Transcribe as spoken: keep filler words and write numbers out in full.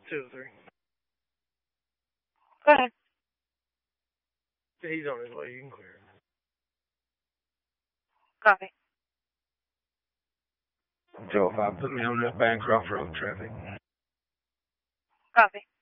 two oh three. Go ahead. He's on his way. You can clear him. Copy. Joe, if I put me on that Bancroft Road traffic. Copy.